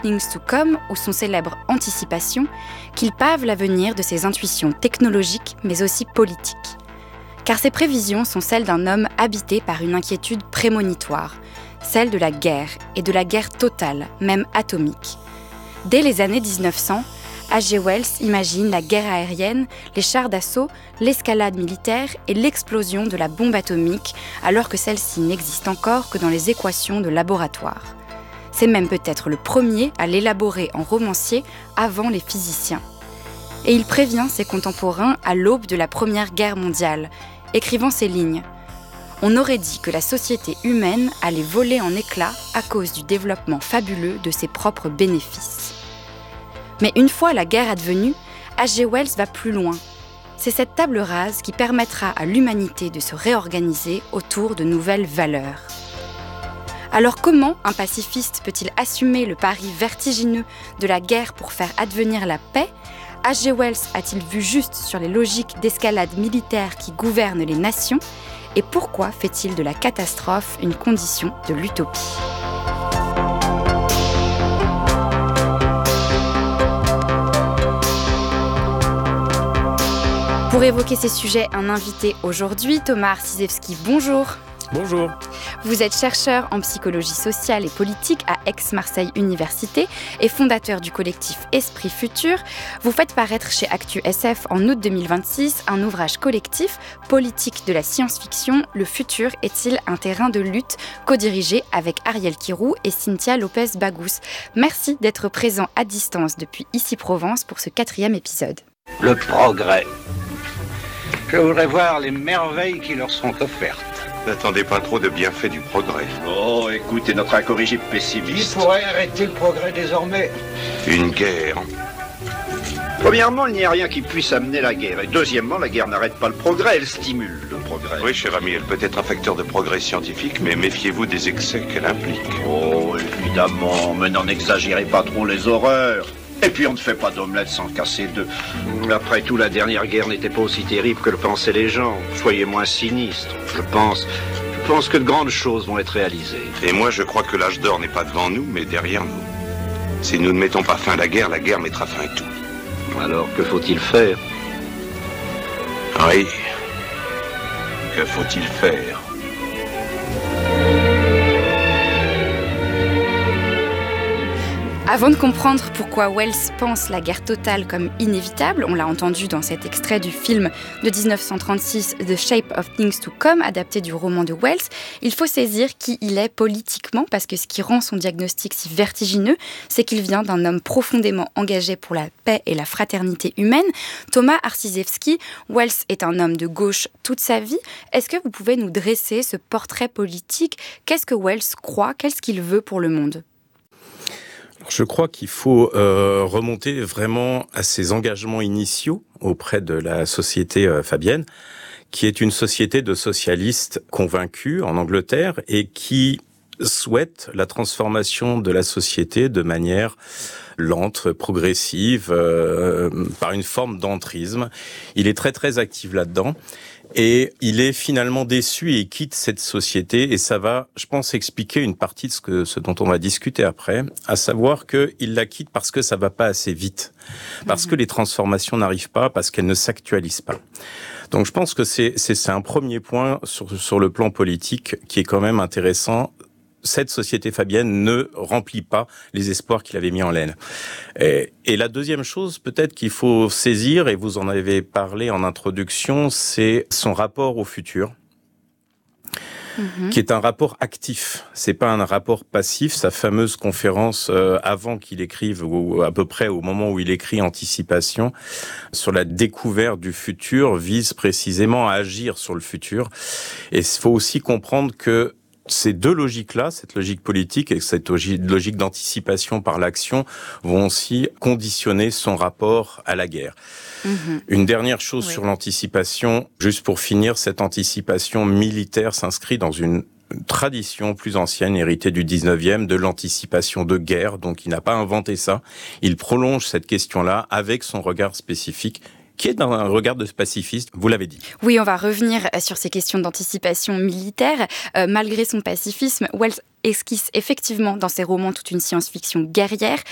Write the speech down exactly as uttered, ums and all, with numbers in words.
Things to Come ou son célèbre Anticipation, qu'il pave l'avenir de ses intuitions technologiques mais aussi politiques. Car ses prévisions sont celles d'un homme habité par une inquiétude prémonitoire, celle de la guerre, et de la guerre totale, même atomique. Dès les années dix-neuf cents, H G Wells imagine la guerre aérienne, les chars d'assaut, l'escalade militaire et l'explosion de la bombe atomique, alors que celle-ci n'existe encore que dans les équations de laboratoire. C'est même peut-être le premier à l'élaborer en romancier avant les physiciens. Et il prévient ses contemporains à l'aube de la Première Guerre mondiale, écrivant ces lignes. On aurait dit que la société humaine allait voler en éclats à cause du développement fabuleux de ses propres bénéfices. Mais une fois la guerre advenue, H G Wells va plus loin. C'est cette table rase qui permettra à l'humanité de se réorganiser autour de nouvelles valeurs. Alors comment un pacifiste peut-il assumer le pari vertigineux de la guerre pour faire advenir la paix ? H G Wells a-t-il vu juste sur les logiques d'escalade militaire qui gouvernent les nations ? Et pourquoi fait-il de la catastrophe une condition de l'utopie ? Pour évoquer ces sujets, un invité aujourd'hui, Thomas Arciszewski, bonjour. Bonjour. Vous êtes chercheur en psychologie sociale et politique à Aix-Marseille Université et fondateur du collectif Esprit Futur. Vous faites paraître chez Actu S F en août deux mille vingt-six un ouvrage collectif, Politique de la science-fiction, le futur est-il un terrain de lutte, co-dirigé avec Ariel Kirou et Cynthia Lopez-Bagous. Merci d'être présent à distance depuis Issy-Provence pour ce quatrième épisode. Le progrès. Je voudrais voir les merveilles qui leur sont offertes. N'attendez pas trop de bienfaits du progrès. Oh, écoutez notre incorrigible pessimiste. Qui pourrait arrêter le progrès désormais ? Une guerre. Premièrement, il n'y a rien qui puisse amener la guerre. Et deuxièmement, la guerre n'arrête pas le progrès, elle stimule le progrès. Oui, cher ami, elle peut être un facteur de progrès scientifique, mais méfiez-vous des excès qu'elle implique. Oh, évidemment, mais n'en exagérez pas trop les horreurs. Et puis on ne fait pas d'omelette sans casser d'œufs. Après tout, la dernière guerre n'était pas aussi terrible que le pensaient les gens. Soyez moins sinistres. Je pense, je pense que de grandes choses vont être réalisées. Et moi, je crois que l'âge d'or n'est pas devant nous, mais derrière nous. Si nous ne mettons pas fin à la guerre, la guerre mettra fin à tout. Alors, que faut-il faire ? Oui. Que faut-il faire ? Avant de comprendre pourquoi Wells pense la guerre totale comme inévitable, on l'a entendu dans cet extrait du film de dix-neuf cent trente-six, The Shape of Things to Come, adapté du roman de Wells, il faut saisir qui il est politiquement, parce que ce qui rend son diagnostic si vertigineux, c'est qu'il vient d'un homme profondément engagé pour la paix et la fraternité humaine. Thomas Arciszewski, Wells est un homme de gauche toute sa vie. Est-ce que vous pouvez nous dresser ce portrait politique ? Qu'est-ce que Wells croit ? Qu'est-ce qu'il veut pour le monde ? Je crois qu'il faut euh, remonter vraiment à ses engagements initiaux auprès de la société euh, fabienne, qui est une société de socialistes convaincus en Angleterre et qui souhaite la transformation de la société de manière lente, progressive, euh, par une forme d'entrisme. Il est très très actif là-dedans. Et il est finalement déçu et quitte cette société. Et ça va, je pense, expliquer une partie de ce, que, ce dont on va discuter après, à savoir qu'il la quitte parce que ça va pas assez vite, parce mmh. que les transformations n'arrivent pas, parce qu'elles ne s'actualisent pas. Donc je pense que c'est, c'est, c'est un premier point sur, sur le plan politique qui est quand même intéressant. Cette société fabienne ne remplit pas les espoirs qu'il avait mis en laine. Et, et la deuxième chose, peut-être qu'il faut saisir, et vous en avez parlé en introduction, c'est son rapport au futur, mmh. qui est un rapport actif. C'est pas un rapport passif. Sa fameuse conférence euh, avant qu'il écrive, ou à peu près au moment où il écrit Anticipation, sur la découverte du futur, vise précisément à agir sur le futur. Et il faut aussi comprendre que ces deux logiques-là, cette logique politique et cette logique d'anticipation par l'action, vont aussi conditionner son rapport à la guerre. Mmh. Une dernière chose oui. sur l'anticipation, juste pour finir, cette anticipation militaire s'inscrit dans une tradition plus ancienne, héritée du dix-neuvième, de l'anticipation de guerre. Donc il n'a pas inventé ça. Il prolonge cette question-là avec son regard spécifique, qui est dans un regard de pacifiste, vous l'avez dit. Oui, on va revenir sur ces questions d'anticipation militaire. Euh, malgré son pacifisme, Wells esquisse effectivement dans ses romans toute une science-fiction guerrière,